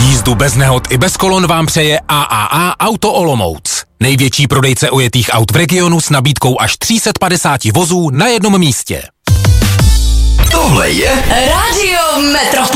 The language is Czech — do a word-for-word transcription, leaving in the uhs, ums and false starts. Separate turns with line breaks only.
Jízdu bez nehod i bez kolon vám přeje A A A Auto Olomouc. Největší prodejce ojetých aut v regionu s nabídkou až tři sta padesát vozů na jednom místě.
Tohle je
Rádio Metropol.